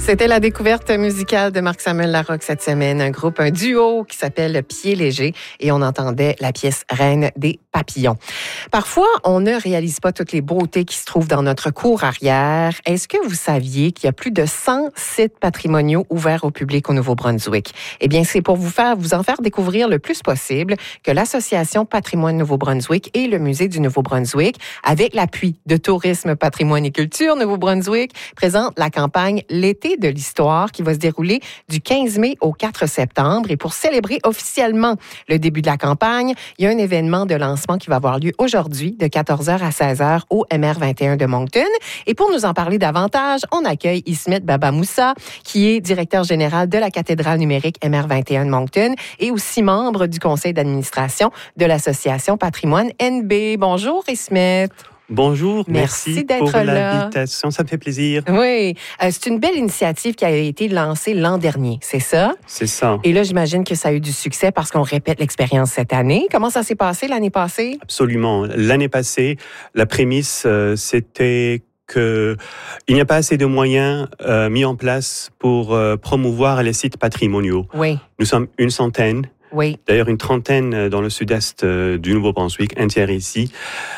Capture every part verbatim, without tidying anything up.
C'était la découverte musicale de Marc-Samuel Larocque cette semaine, un groupe, un duo qui s'appelle Pieds légers et on entendait la pièce Reine des papillons. Parfois, on ne réalise pas toutes les beautés qui se trouvent dans notre cour arrière. Est-ce que vous saviez qu'il y a plus de cent sites patrimoniaux ouverts au public au Nouveau-Brunswick? Eh bien, c'est pour vous faire, vous en faire découvrir le plus possible que l'Association Patrimoine Nouveau-Brunswick et le Musée du Nouveau-Brunswick, avec l'appui de Tourisme, Patrimoine et Culture Nouveau-Brunswick, présentent la campagne L'été de l'histoire qui va se dérouler du quinze mai au quatre septembre. Et pour célébrer officiellement le début de la campagne, il y a un événement de lancement qui va avoir lieu aujourd'hui de quatorze heures à seize heures au M R vingt et un de Moncton. Et pour nous en parler davantage, on accueille Ismet Baba-Moussa, qui est directeur général de la cathédrale numérique M R vingt et un de Moncton et aussi membre du conseil d'administration de l'association Patrimoine N B. Bonjour Ismet. Bonjour, merci, merci d'être pour là. l'invitation, ça me fait plaisir. Oui, euh, c'est une belle initiative qui a été lancée l'an dernier, c'est ça? C'est ça. Et là, j'imagine que ça a eu du succès parce qu'on répète l'expérience cette année. Comment ça s'est passé l'année passée? Absolument. L'année passée, la prémisse, euh, c'était qu'il n'y a pas assez de moyens euh, mis en place pour euh, promouvoir les sites patrimoniaux. Oui. Nous sommes une centaine, oui. d'ailleurs une trentaine dans le sud-est euh, du Nouveau-Brunswick, un tiers ici.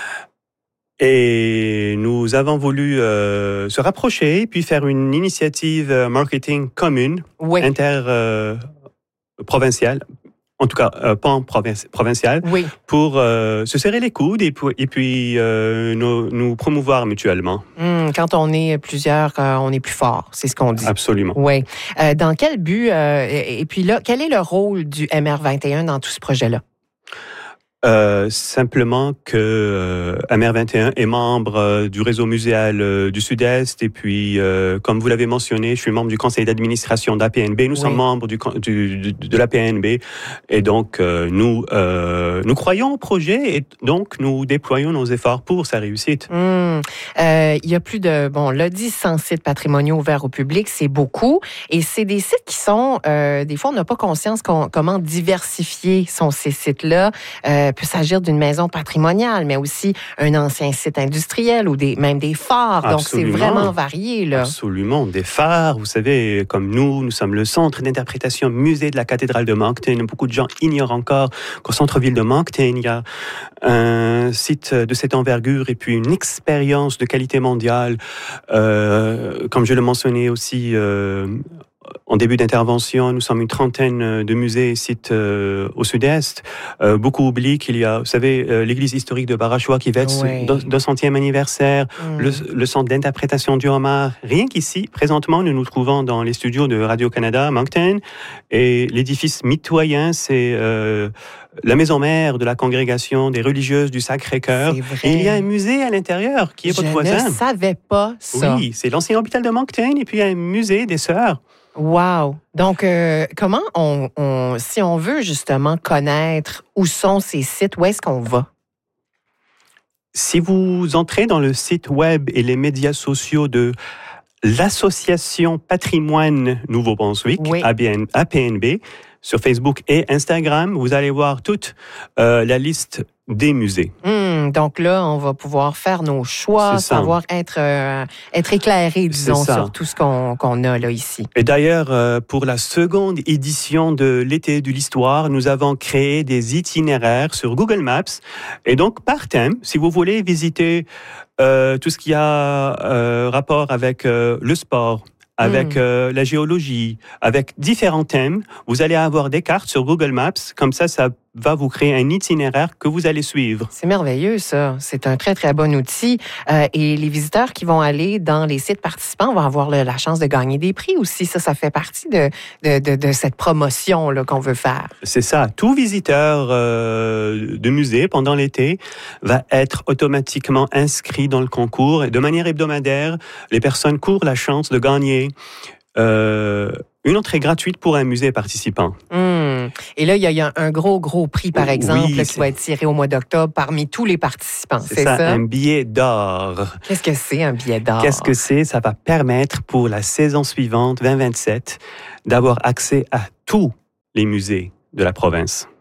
Et nous avons voulu euh, se rapprocher, puis faire une initiative marketing commune, oui. inter-provinciale, euh, en tout cas euh, pan-provinciale, oui. pour euh, se serrer les coudes et, pour, et puis euh, nous, nous promouvoir mutuellement. Mmh, quand on est plusieurs, euh, on est plus fort, c'est ce qu'on dit. Absolument. Oui. Euh, dans quel but, euh, et, et puis là, quel est le rôle du M R vingt et un dans tout ce projet-là? Euh, simplement que euh, M R vingt et un est membre euh, du réseau muséal euh, du Sud-Est et puis, euh, comme vous l'avez mentionné, je suis membre du conseil d'administration d'A P N B. Nous oui. sommes membres du, du, de l'A P N B et donc euh, nous, euh, nous croyons au projet et donc nous déployons nos efforts pour sa réussite. Mmh. Euh, il y a plus de, bon, on l'a dit, cent sites patrimoniaux ouverts au public, c'est beaucoup et c'est des sites qui sont, euh, des fois on n'a pas conscience qu'on, comment diversifier sont ces sites-là. Euh, peut s'agir d'une maison patrimoniale, mais aussi un ancien site industriel ou des, même des phares. Absolument. Donc, c'est vraiment varié, là. Absolument. Des phares, vous savez, comme nous, nous sommes le centre d'interprétation musée de la cathédrale de Moncton. Beaucoup de gens ignorent encore qu'au centre-ville de Moncton, il y a un site de cette envergure et puis une expérience de qualité mondiale. Euh, comme je le mentionnais aussi, euh, en début d'intervention, nous sommes une trentaine de musées et sites euh, au sud-est. Euh, beaucoup oublient qu'il y a, vous savez, euh, l'église historique de Barachois qui fête oui. son deux centième anniversaire, mm. le, le centre d'interprétation du homard. Rien qu'ici, présentement, nous nous trouvons dans les studios de Radio-Canada à Moncton et l'édifice mitoyen, c'est euh, la maison mère de la congrégation des religieuses du Sacré-Cœur. Et il y a un musée à l'intérieur qui est votre Je voisin. Je ne savais pas ça. Oui, c'est l'ancien hôpital de Moncton et puis il y a un musée des Sœurs. Wow! Donc, euh, comment on, on, si on veut justement connaître où sont ces sites, où est-ce qu'on va? Si vous entrez dans le site web et les médias sociaux de l'Association Patrimoine Nouveau-Brunswick, oui. A P N B, sur Facebook et Instagram, vous allez voir toute euh, la liste des musées. Mmh, donc là, on va pouvoir faire nos choix, savoir être, euh, être éclairé, disons, sur tout ce qu'on, qu'on a là ici. Et d'ailleurs, euh, pour la seconde édition de l'été de l'histoire, nous avons créé des itinéraires sur Google Maps. Et donc, par thème, si vous voulez visiter euh, tout ce qui a euh, rapport avec euh, le sport, avec euh, la géologie, avec différents thèmes. Vous allez avoir des cartes sur Google Maps. Comme ça, ça va vous créer un itinéraire que vous allez suivre. C'est merveilleux, ça. C'est un très, très bon outil. Euh, et les visiteurs qui vont aller dans les sites participants vont avoir le, la chance de gagner des prix aussi. Ça, ça fait partie de, de, de, de cette promotion là, qu'on veut faire. C'est ça. Tout visiteur euh, de musée pendant l'été va être automatiquement inscrit dans le concours. Et de manière hebdomadaire, les personnes courent la chance de gagner euh, une entrée gratuite pour un musée participant. Mmh. Et là, il y, y a un gros, gros prix, par exemple, oui, qui va être tiré au mois d'octobre parmi tous les participants. C'est, c'est ça, ça, un billet d'or. Qu'est-ce que c'est, un billet d'or? Qu'est-ce que c'est? Ça va permettre pour la saison suivante, vingt vingt-sept, d'avoir accès à tous les musées de la province.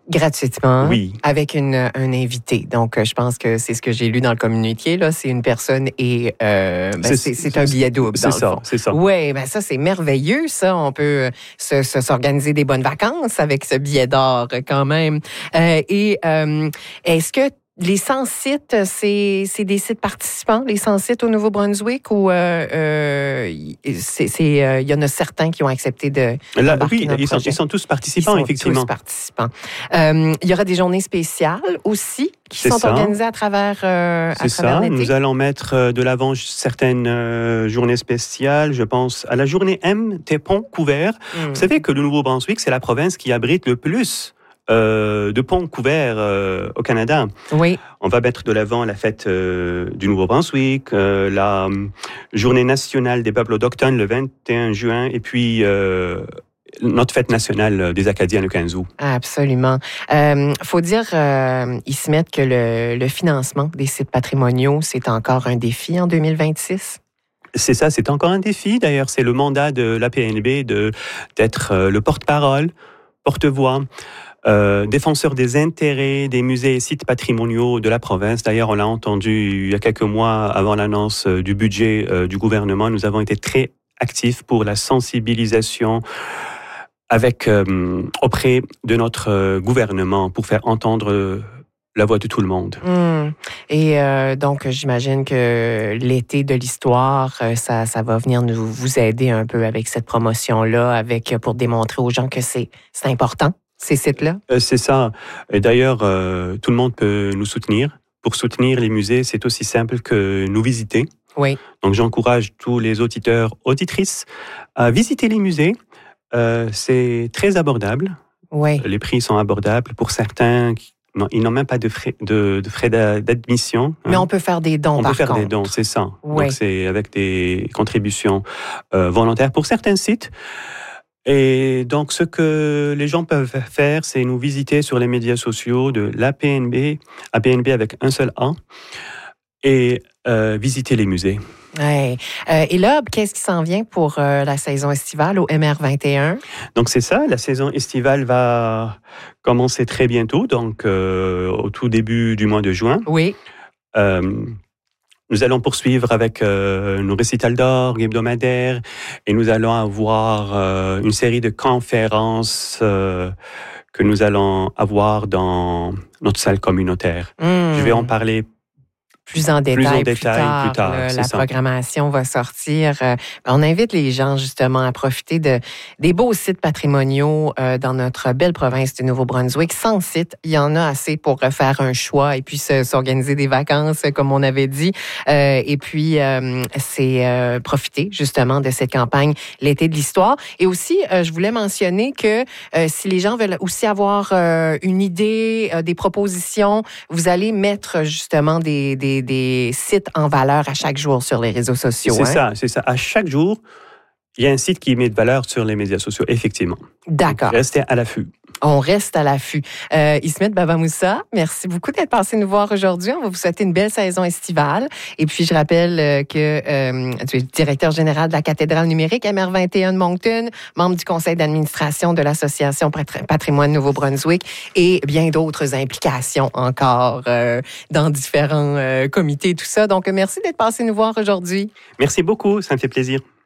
Gratuitement, oui. Avec une, un invité. Donc, je pense que c'est ce que j'ai lu dans le communiqué. Là, c'est une personne et euh, ben, c'est, c'est, c'est un billet double. C'est dans ça, le fond. c'est ça. Oui, ben ça, c'est merveilleux, ça. On peut se, se, s'organiser des bonnes vacances avec ce billet d'or, quand même. Euh, et euh, est-ce que les cent sites, c'est, c'est des sites participants, les cent sites au Nouveau-Brunswick, ou euh, euh, c'est, c'est, euh, y en a certains qui ont accepté de. Là, oui, ils sont, ils sont tous participants, ils sont effectivement. Tous participants. Euh, il y aura des journées spéciales aussi qui c'est sont ça. organisées à travers, euh, c'est à travers ça. l'été. Nous allons mettre de l'avant certaines euh, journées spéciales. Je pense à la journée M des ponts couverts. Mm. Vous savez que le Nouveau-Brunswick, c'est la province qui abrite le plus Euh, de ponts couverts euh, au Canada. Oui. On va mettre de l'avant la fête euh, du Nouveau-Brunswick, euh, la euh, journée nationale des peuples autochtones le vingt et un juin, et puis euh, notre fête nationale des Acadiens le quinze août. Absolument. Il euh, faut dire, euh, Ismet, que le, le financement des sites patrimoniaux, c'est encore un défi en deux mille vingt-six. C'est ça, c'est encore un défi. D'ailleurs, c'est le mandat de l'A P N B de, d'être euh, le porte-parole, porte-voix, Euh, défenseur des intérêts des musées et sites patrimoniaux de la province. D'ailleurs, on l'a entendu il y a quelques mois avant l'annonce du budget euh, du gouvernement. Nous avons été très actifs pour la sensibilisation avec, euh, auprès de notre euh, gouvernement pour faire entendre euh, la voix de tout le monde. Mmh. Et euh, donc, j'imagine que l'été de l'histoire, ça, ça va venir nous, vous aider un peu avec cette promotion-là, avec, pour démontrer aux gens que c'est, c'est important. Ces sites-là? Euh, c'est ça. Et d'ailleurs, euh, tout le monde peut nous soutenir. Pour soutenir les musées, c'est aussi simple que nous visiter. Oui. Donc, j'encourage tous les auditeurs, auditrices à visiter les musées. Euh, c'est très abordable. Oui. Les prix sont abordables. Pour certains, non, ils n'ont même pas de frais, de, de frais d'admission. Mais hein. On peut faire des dons, on par peut faire contre. des dons, c'est ça. Oui. Donc, c'est avec des contributions euh, volontaires pour certains sites. Et donc, ce que les gens peuvent faire, c'est nous visiter sur les médias sociaux de l'A P N B, A P N B avec un seul A, et euh, visiter les musées. Ouais. Euh, et là, qu'est-ce qui s'en vient pour euh, la saison estivale au M R vingt et un? Donc, c'est ça, la saison estivale va commencer très bientôt, donc euh, au tout début du mois de juin. Oui. Euh, Nous allons poursuivre avec euh, nos récitals d'orgue hebdomadaires et nous allons avoir euh, une série de conférences euh, que nous allons avoir dans notre salle communautaire. Mmh. Je vais en parler plus en détail, plus, en plus détail, tard. Plus tard là, la ça. programmation va sortir. Euh, on invite les gens justement à profiter de des beaux sites patrimoniaux euh, dans notre belle province du Nouveau-Brunswick. cent sites, il y en a assez pour faire un choix et puis se, s'organiser des vacances, comme on avait dit. Euh, et puis, euh, c'est euh, profiter justement de cette campagne l'été de l'histoire. Et aussi, euh, je voulais mentionner que euh, si les gens veulent aussi avoir euh, une idée, euh, des propositions, vous allez mettre justement des, des des sites en valeur à chaque jour sur les réseaux sociaux. C'est hein? ça, c'est ça. À chaque jour, il y a un site qui met de valeur sur les médias sociaux, effectivement. D'accord. Donc, restez à l'affût. On reste à l'affût. Euh, Ismet Baba-Moussa, merci beaucoup d'être passé nous voir aujourd'hui. On va vous souhaiter une belle saison estivale. Et puis, je rappelle que euh, tu es directeur général de la cathédrale numérique M R vingt et un de Moncton, membre du conseil d'administration de l'Association Patrimoine Nouveau-Brunswick et bien d'autres implications encore euh, dans différents euh, comités, tout ça. Donc, merci d'être passé nous voir aujourd'hui. Merci beaucoup, ça me fait plaisir.